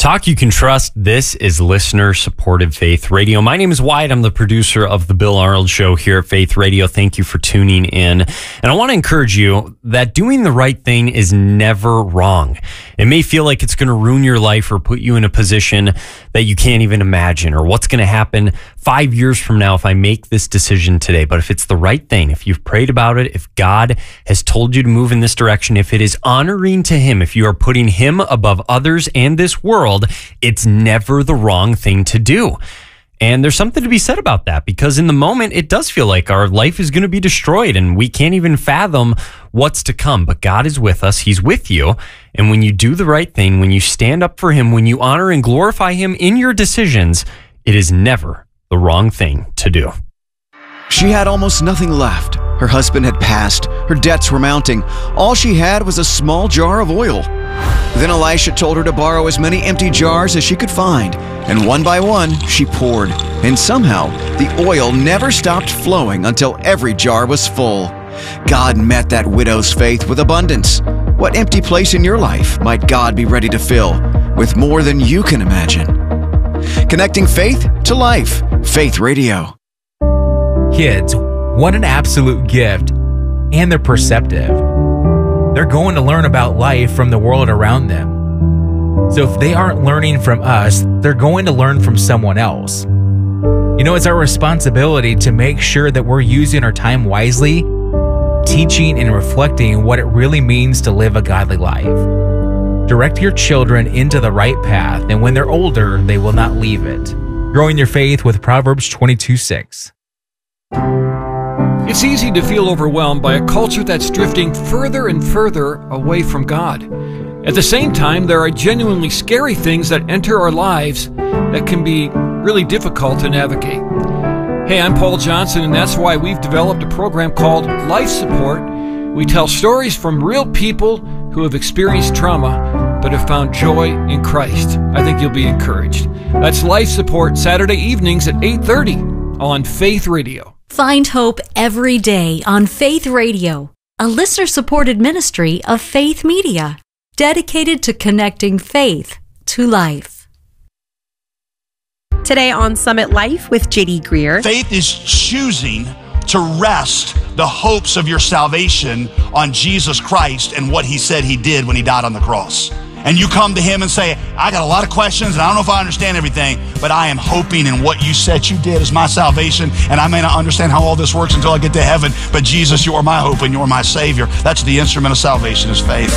Talk you can trust. This is listener-supported Faith Radio. My name is Wyatt. I'm the producer of the Bill Arnold Show here at Faith Radio. Thank you for tuning in. And I want to encourage you that doing the right thing is never wrong. It may feel like it's going to ruin your life or put you in a position that you can't even imagine, or what's going to happen 5 years from now if I make this decision today. But if it's the right thing, if you've prayed about it, if God has told you to move in this direction, if it is honoring to Him, if you are putting Him above others and this world, it's never the wrong thing to do. And there's something to be said about that, because in the moment, it does feel like our life is going to be destroyed and we can't even fathom what's to come. But God is with us. He's with you. And when you do the right thing, when you stand up for Him, when you honor and glorify Him in your decisions, it is never the wrong thing to do. She had almost nothing left. Her husband had passed. Her debts were mounting. All she had was a small jar of oil. Then Elisha told her to borrow as many empty jars as she could find, and one by one she poured, and somehow the oil never stopped flowing until every jar was full. God met that widow's faith with abundance. What empty place in your life might God be ready to fill with more than you can imagine? Connecting faith to life. Faith Radio. Kids, what an absolute gift, and they're perceptive. They're going to learn about life from the world around them. So if they aren't learning from us, they're going to learn from someone else. You know, it's our responsibility to make sure that we're using our time wisely, teaching and reflecting what it really means to live a godly life. Direct your children into the right path, and when they're older, they will not leave it. Growing your faith with Proverbs 22:6. It's easy to feel overwhelmed by a culture that's drifting further and further away from God. At the same time, there are genuinely scary things that enter our lives that can be really difficult to navigate. Hey, I'm Paul Johnson, and that's why we've developed a program called Life Support. We tell stories from real people who have experienced trauma but have found joy in Christ. I think you'll be encouraged. That's Life Support, Saturday evenings at 8:30 on Faith Radio. Find hope every day on Faith Radio, a listener-supported ministry of Faith Media, dedicated to connecting faith to life. Today on Summit Life with J.D. Greer. Faith is choosing to rest the hopes of your salvation on Jesus Christ and what He said He did when He died on the cross. And you come to Him and say, I got a lot of questions and I don't know if I understand everything, but I am hoping in what you said you did is my salvation, and I may not understand how all this works until I get to heaven, but Jesus, you are my hope and you're my Savior. That's the instrument of salvation, is faith.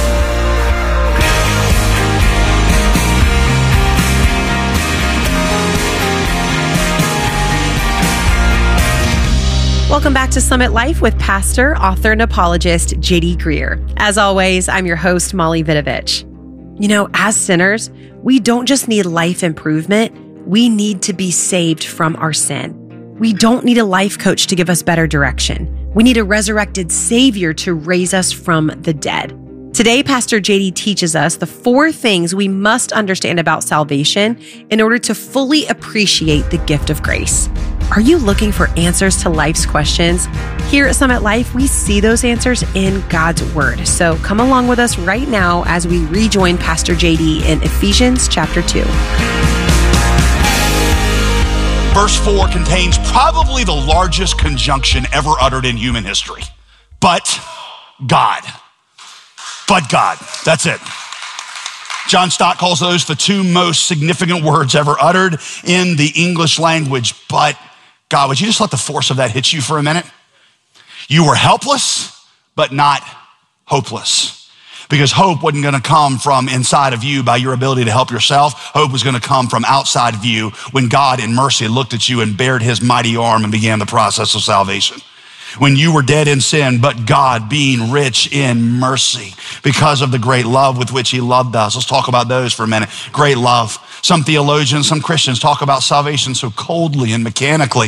Welcome back to Summit Life with pastor, author, and apologist J.D. Greer. As always, I'm your host, Molly Vidovich. You know, as sinners, we don't just need life improvement, we need to be saved from our sin. We don't need a life coach to give us better direction. We need a resurrected Savior to raise us from the dead. Today, Pastor JD teaches us the 4 things we must understand about salvation in order to fully appreciate the gift of grace. Are you looking for answers to life's questions? Here at Summit Life, we see those answers in God's Word. So come along with us right now as we rejoin Pastor JD in Ephesians chapter 2. Verse 4 contains probably the largest conjunction ever uttered in human history. But God. But God. That's it. John Stott calls those the 2 most significant words ever uttered in the English language. But God, would you just let the force of that hit you for a minute? You were helpless, but not hopeless. Because hope wasn't going to come from inside of you by your ability to help yourself. Hope was going to come from outside of you when God in mercy looked at you and bared His mighty arm and began the process of salvation. When you were dead in sin, but God being rich in mercy because of the great love with which He loved us. Let's talk about those for a minute. Great love. Some theologians, some Christians talk about salvation so coldly and mechanically.